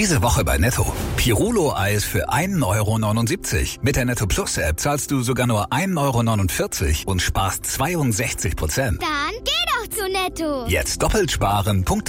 Diese Woche bei Netto. Pirulo-Eis für 1,79 €. Mit der Netto Plus App zahlst du sogar nur 1,49 € und sparst 62%. Dann geh doch zu Netto. Jetzt doppelt sparen.